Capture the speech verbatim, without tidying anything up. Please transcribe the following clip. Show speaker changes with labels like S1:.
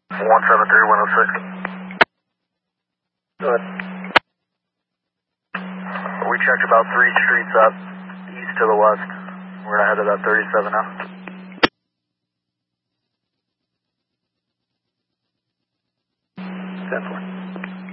S1: one seven three one oh six. Good. We checked about three streets up, east to the west. We're gonna head to that thirty-seven now. ten four.